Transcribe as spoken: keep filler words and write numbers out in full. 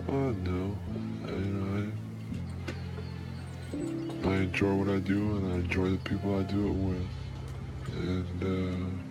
Uh, no. I, you know, I, I enjoy what I do, and I enjoy the people I do it with. And, uh,